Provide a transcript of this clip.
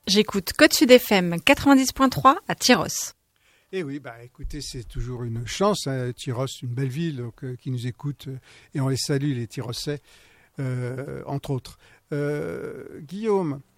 J'écoute Côte Sud FM 90.3 à Tyrosse. Eh oui, écoutez, c'est toujours une chance. Tyrosse, une belle ville qui nous écoute et on les salue, les Tyrossais, entre autres. Guillaume,